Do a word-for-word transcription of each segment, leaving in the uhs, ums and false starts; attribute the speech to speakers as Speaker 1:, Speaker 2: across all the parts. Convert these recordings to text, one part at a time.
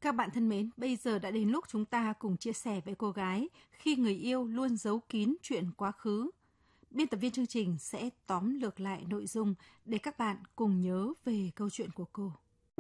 Speaker 1: Các bạn thân mến, bây giờ đã đến lúc chúng ta cùng chia sẻ với cô gái khi người yêu luôn giấu kín chuyện quá khứ. Biên tập viên chương trình sẽ tóm lược lại nội dung để các bạn cùng nhớ về câu chuyện của cô.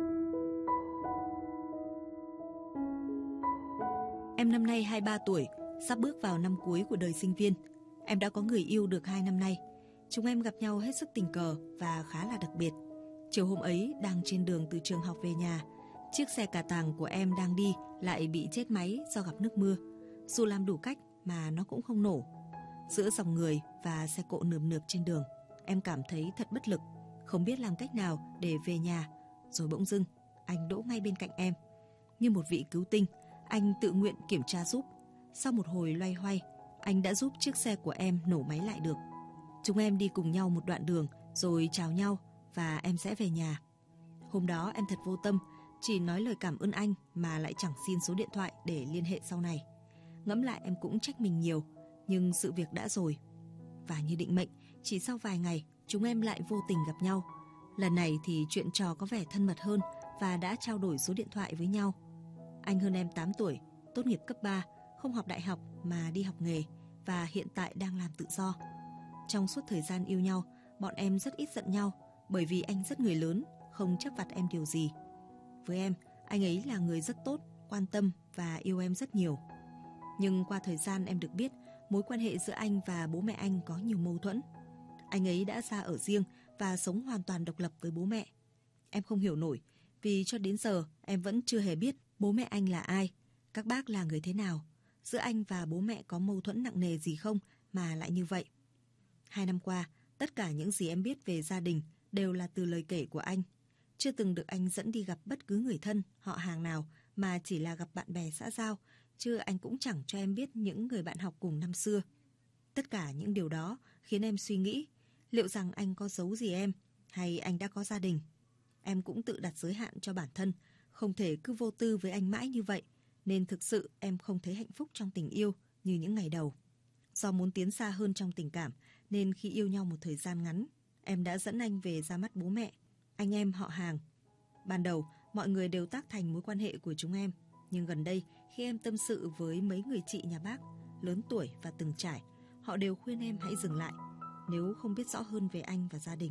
Speaker 2: Em năm nay hai mươi ba tuổi, sắp bước vào năm cuối của đời sinh viên. Em đã có người yêu được hai năm nay. Chúng em gặp nhau hết sức tình cờ và khá là đặc biệt. Chiều hôm ấy, đang trên đường từ trường học về nhà, chiếc xe cà tàng của em đang đi lại bị chết máy do gặp nước mưa. Dù làm đủ cách mà nó cũng không nổ. Giữa dòng người và xe cộ nườm nượp trên đường, em cảm thấy thật bất lực, không biết làm cách nào để về nhà. Rồi bỗng dưng, anh đỗ ngay bên cạnh em. Như một vị cứu tinh, anh tự nguyện kiểm tra giúp. Sau một hồi loay hoay, anh đã giúp chiếc xe của em nổ máy lại được. Chúng em đi cùng nhau một đoạn đường rồi chào nhau và em sẽ về nhà. Hôm đó em thật vô tâm, chỉ nói lời cảm ơn anh mà lại chẳng xin số điện thoại để liên hệ sau này. Ngẫm lại em cũng trách mình nhiều, nhưng sự việc đã rồi. Và như định mệnh, chỉ sau vài ngày chúng em lại vô tình gặp nhau. Lần này thì chuyện trò có vẻ thân mật hơn và đã trao đổi số điện thoại với nhau. Anh hơn em tám tuổi, tốt nghiệp cấp ba, không học đại học mà đi học nghề và hiện tại đang làm tự do. Trong suốt thời gian yêu nhau, bọn em rất ít giận nhau bởi vì anh rất người lớn, không chấp vặt em điều gì. Với em, anh ấy là người rất tốt, quan tâm và yêu em rất nhiều. Nhưng qua thời gian em được biết, mối quan hệ giữa anh và bố mẹ anh có nhiều mâu thuẫn. Anh ấy đã ra ở riêng và sống hoàn toàn độc lập với bố mẹ. Em không hiểu nổi, vì cho đến giờ em vẫn chưa hề biết bố mẹ anh là ai, các bác là người thế nào, giữa anh và bố mẹ có mâu thuẫn nặng nề gì không mà lại như vậy. Hai năm qua, tất cả những gì em biết về gia đình đều là từ lời kể của anh. Chưa từng được anh dẫn đi gặp bất cứ người thân, họ hàng nào mà chỉ là gặp bạn bè xã giao, chứ anh cũng chẳng cho em biết những người bạn học cùng năm xưa. Tất cả những điều đó khiến em suy nghĩ, liệu rằng anh có giấu gì em, hay anh đã có gia đình. Em cũng tự đặt giới hạn cho bản thân, không thể cứ vô tư với anh mãi như vậy, nên thực sự em không thấy hạnh phúc trong tình yêu như những ngày đầu. Do muốn tiến xa hơn trong tình cảm, nên khi yêu nhau một thời gian ngắn, em đã dẫn anh về ra mắt bố mẹ, anh em họ hàng. Ban đầu, mọi người đều tác thành mối quan hệ của chúng em, nhưng gần đây, khi em tâm sự với mấy người chị nhà bác, lớn tuổi và từng trải, họ đều khuyên em hãy dừng lại, nếu không biết rõ hơn về anh và gia đình.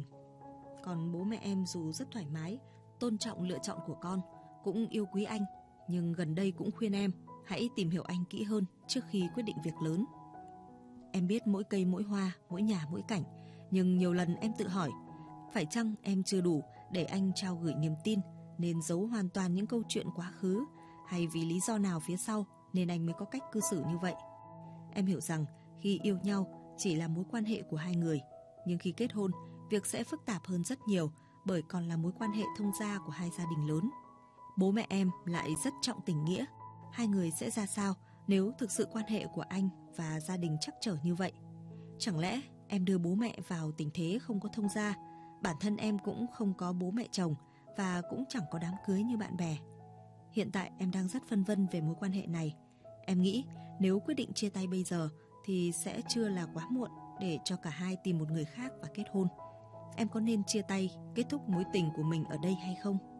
Speaker 2: Còn bố mẹ em dù rất thoải mái, tôn trọng lựa chọn của con, cũng yêu quý anh, nhưng gần đây cũng khuyên em hãy tìm hiểu anh kỹ hơn trước khi quyết định việc lớn. Em biết mỗi cây mỗi hoa, mỗi nhà mỗi cảnh, nhưng nhiều lần em tự hỏi, phải chăng em chưa đủ để anh trao gửi niềm tin nên giấu hoàn toàn những câu chuyện quá khứ, hay vì lý do nào phía sau nên anh mới có cách cư xử như vậy. Em hiểu rằng khi yêu nhau chỉ là mối quan hệ của hai người, nhưng khi kết hôn, việc sẽ phức tạp hơn rất nhiều bởi còn là mối quan hệ thông gia của hai gia đình lớn. Bố mẹ em lại rất trọng tình nghĩa. Hai người sẽ ra sao nếu thực sự quan hệ của anh và gia đình trắc trở như vậy? Chẳng lẽ em đưa bố mẹ vào tình thế không có thông gia, bản thân em cũng không có bố mẹ chồng và cũng chẳng có đám cưới như bạn bè? Hiện tại em đang rất phân vân về mối quan hệ này. Em nghĩ nếu quyết định chia tay bây giờ thì sẽ chưa là quá muộn để cho cả hai tìm một người khác và kết hôn. Em có nên chia tay, kết thúc mối tình của mình ở đây hay không?